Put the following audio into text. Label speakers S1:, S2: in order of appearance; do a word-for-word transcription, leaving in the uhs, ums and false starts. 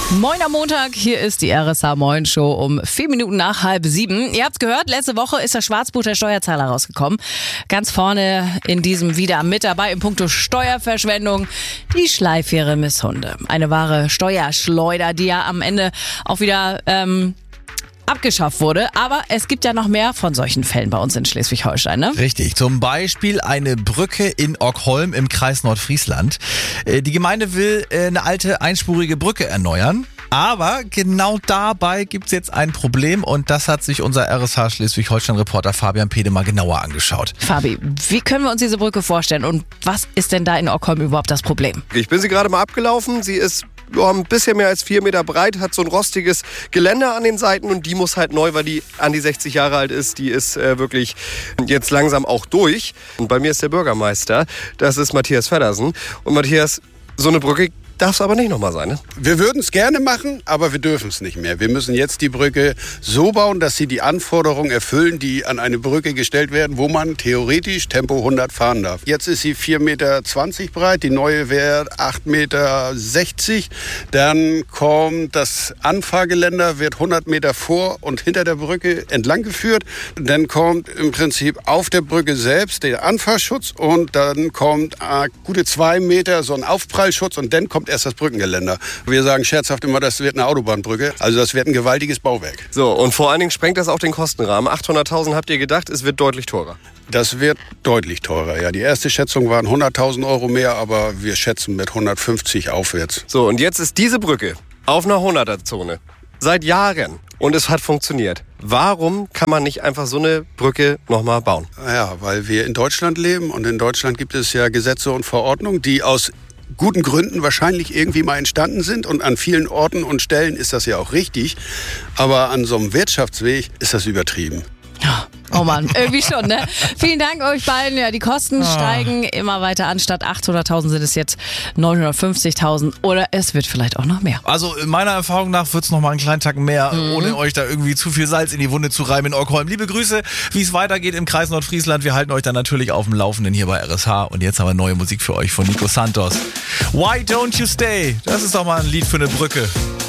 S1: Moin am Montag, hier ist die R S H Moin Show um vier Minuten nach halb sieben. Ihr habt's gehört, letzte Woche ist das Schwarzbuch der Steuerzahler rausgekommen. Ganz vorne in diesem wieder mit dabei im Punkto Steuerverschwendung die Schleifjähre Miss Hunde. Eine wahre Steuerschleuder, die ja am Ende auch wieder ähm, abgeschafft wurde. Aber es gibt ja noch mehr von solchen Fällen bei uns in Schleswig-Holstein, ne?
S2: Richtig. Zum Beispiel eine Brücke in Orkholm im Kreis Nordfriesland. Die Gemeinde will eine alte einspurige Brücke erneuern. Aber genau dabei gibt's jetzt ein Problem und das hat sich unser R S H Schleswig-Holstein-Reporter Fabian Pede mal genauer angeschaut.
S1: Fabi, wie können wir uns diese Brücke vorstellen und was ist denn da in Orkholm überhaupt das Problem?
S3: Ich bin sie gerade mal abgelaufen. Sie ist ja, ein bisschen mehr als vier Meter breit, hat so ein rostiges Geländer an den Seiten und die muss halt neu, weil die an die sechzig Jahre alt ist. Die ist äh, wirklich jetzt langsam auch durch. Und bei mir ist der Bürgermeister, das ist Matthias Feddersen. Und Matthias, so eine Brücke darf es aber nicht nochmal sein, ne?
S4: Wir würden es gerne machen, aber wir dürfen es nicht mehr. Wir müssen jetzt die Brücke so bauen, dass sie die Anforderungen erfüllen, die an eine Brücke gestellt werden, wo man theoretisch Tempo hundert fahren darf. Jetzt ist sie vier Meter zwanzig breit, die neue wäre acht Meter sechzig. Dann kommt das Anfahrgeländer, wird hundert Meter vor und hinter der Brücke entlang geführt. Dann kommt im Prinzip auf der Brücke selbst der Anfahrschutz und dann kommt äh, gute zwei Meter so ein Aufprallschutz und dann kommt erst das Brückengeländer. Wir sagen scherzhaft immer, das wird eine Autobahnbrücke. Also das wird ein gewaltiges Bauwerk.
S3: So, und vor allen Dingen sprengt das auch den Kostenrahmen. achthunderttausend habt ihr gedacht, es wird deutlich teurer.
S4: Das wird deutlich teurer, ja. Die erste Schätzung waren hunderttausend Euro mehr, aber wir schätzen mit hundertfünfzig aufwärts.
S3: So, und jetzt ist diese Brücke auf einer hunderter-Zone. Seit Jahren. Und es hat funktioniert. Warum kann man nicht einfach so eine Brücke nochmal bauen?
S4: Ja, weil wir in Deutschland leben und in Deutschland gibt es ja Gesetze und Verordnungen, die aus guten Gründen wahrscheinlich irgendwie mal entstanden sind und an vielen Orten und Stellen ist das ja auch richtig, aber an so einem Wirtschaftsweg ist das übertrieben.
S1: Ja. Oh Mann, irgendwie schon, ne? Vielen Dank euch beiden. Ja, die Kosten oh. steigen immer weiter an. Statt achthunderttausend sind es jetzt neunhundertfünfzigtausend oder es wird vielleicht auch noch mehr.
S2: Also in meiner Erfahrung nach wird es noch mal einen kleinen Tacken mehr, mhm. ohne euch da irgendwie zu viel Salz in die Wunde zu reiben in Orkholm. Liebe Grüße, wie es weitergeht im Kreis Nordfriesland. Wir halten euch dann natürlich auf dem Laufenden hier bei R S H. Und jetzt haben wir neue Musik für euch von Nico Santos. Why Don't You Stay? Das ist doch mal ein Lied für eine Brücke.